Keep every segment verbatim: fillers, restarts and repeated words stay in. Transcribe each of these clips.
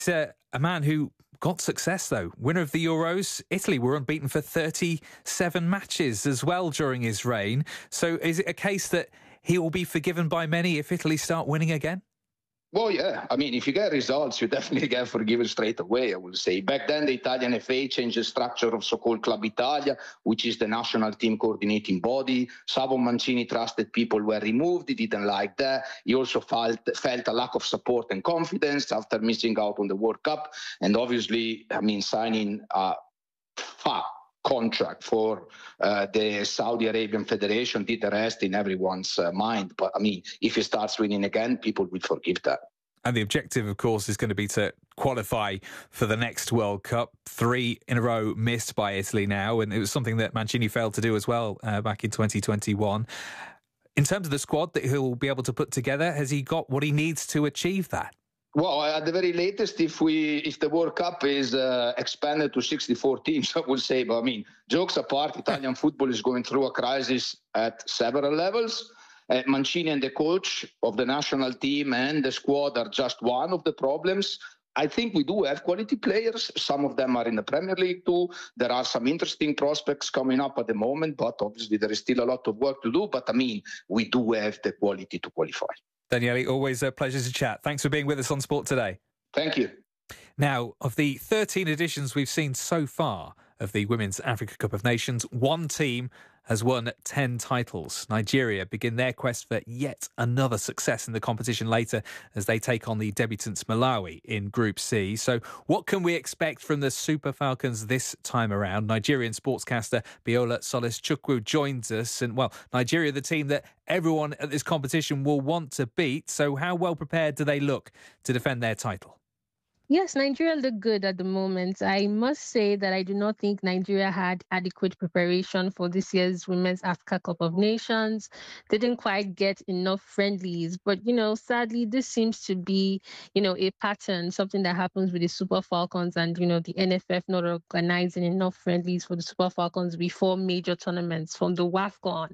He's a, a man who got success, though. Winner of the Euros. Italy were unbeaten for thirty-seven matches as well during his reign. So is it a case that he will be forgiven by many if Italy start winning again? Well, yeah. I mean, if you get results, you definitely get forgiven straight away, I would say. Back then, the Italian F A changed the structure of so-called Club Italia, which is the national team coordinating body. Some of Mancini trusted people were removed. He didn't like that. He also felt, felt a lack of support and confidence after missing out on the World Cup. And obviously, I mean, signing a fat contract for uh, the Saudi Arabian Federation did the rest in everyone's uh, mind. But I mean, if he starts winning again, people will forgive that. And the objective, of course, is going to be to qualify for the next World Cup. Three in a row missed by Italy now, and it was something that Mancini failed to do as well uh, back in twenty twenty-one. In terms of the squad that he'll be able to put together, has he got what he needs to achieve that? Well, at the very latest, if we if the World Cup is uh, expanded to sixty-four teams, I would say. But I mean, jokes apart, Italian football is going through a crisis at several levels. Uh, Mancini and the coach of the national team and the squad are just one of the problems. I think we do have quality players. Some of them are in the Premier League too. There are some interesting prospects coming up at the moment, but obviously there is still a lot of work to do. But I mean, we do have the quality to qualify. Daniele, always a pleasure to chat. Thanks for being with us on Sport Today. Thank you. Now, of the thirteen editions we've seen so far of the Women's Africa Cup of Nations, one team has won ten titles. Nigeria begin their quest for yet another success in the competition later as they take on the debutants Malawi in Group C. So what can we expect from the Super Falcons this time around? Nigerian sportscaster Biola Solis Chukwu joins us. And, well, Nigeria, the team that everyone at this competition will want to beat. So how well prepared do they look to defend their title? Yes, Nigeria look good at the moment. I must say that I do not think Nigeria had adequate preparation for this year's Women's Africa Cup of Nations. They didn't quite get enough friendlies. But, you know, sadly, this seems to be, you know, a pattern, something that happens with the Super Falcons and, you know, the N F F not organizing enough friendlies for the Super Falcons before major tournaments, from the WAFCON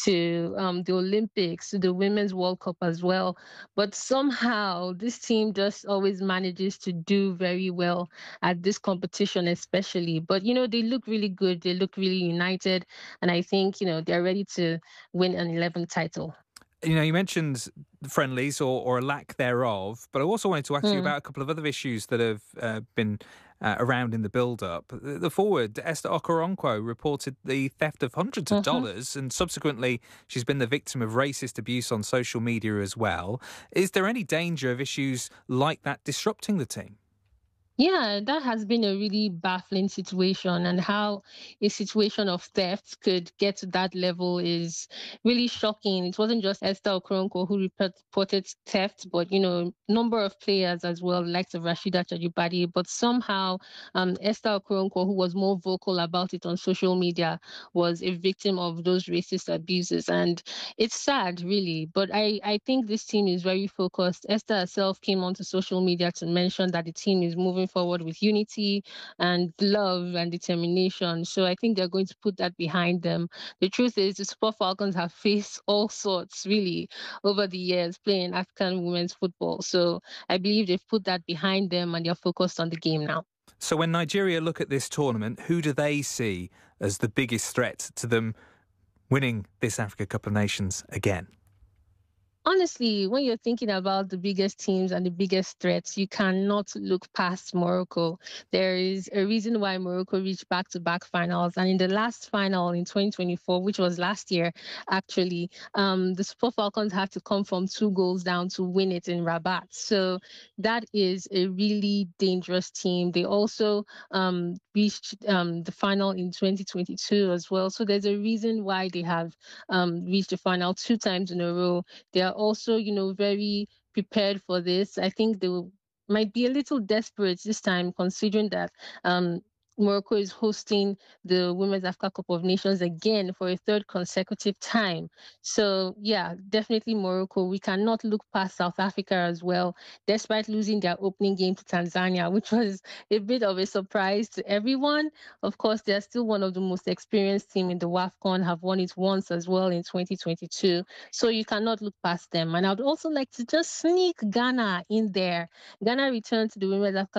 to um, the Olympics to the Women's World Cup as well. But somehow this team just always manages to do very well at this competition especially. But, you know, they look really good. They look really united. And I think, you know, they're ready to win an eleventh title. You know, you mentioned friendlies or, or a lack thereof, but I also wanted to ask mm. you about a couple of other issues that have uh, been uh, around in the build-up. The, the forward, Esther Okoronkwo, reported the theft of hundreds of mm-hmm. dollars, and subsequently she's been the victim of racist abuse on social media as well. Is there any danger of issues like that disrupting the team? Yeah, that has been a really baffling situation, and how a situation of theft could get to that level is really shocking. It wasn't just Esther Okoronkwo who reported theft, but, you know, number of players as well, like of Rashida Chajibadi. But somehow um, Esther Okoronkwo, who was more vocal about it on social media, was a victim of those racist abuses. And it's sad, really. But I, I think this team is very focused. Esther herself came onto social media to mention that the team is moving forward with unity and love and determination. So I think they're going to put that behind them. The truth is, the Super Falcons have faced all sorts, really, over the years playing African women's football. So I believe they've put that behind them and they're focused on the game now. So when Nigeria look at this tournament, who do they see as the biggest threat to them winning this Africa Cup of Nations again? Honestly, when you're thinking about the biggest teams and the biggest threats, you cannot look past Morocco. There is a reason why Morocco reached back-to-back finals. And in the last final in twenty twenty-four, which was last year, actually, um, the Super Falcons had to come from two goals down to win it in Rabat. So that is a really dangerous team. They also um, reached um, the final in twenty twenty-two as well. So there's a reason why they have um, reached the final two times in a row. They are also, you know, very prepared for this. I think they will, might be a little desperate this time, considering that um, Morocco is hosting the Women's Africa Cup of Nations again for a third consecutive time. So, yeah, definitely Morocco. We cannot look past South Africa as well, despite losing their opening game to Tanzania, which was a bit of a surprise to everyone. Of course, they're still one of the most experienced team in the WAFCON, have won it once as well in twenty twenty-two. So you cannot look past them. And I would also like to just sneak Ghana in there. Ghana returned to the Women's Africa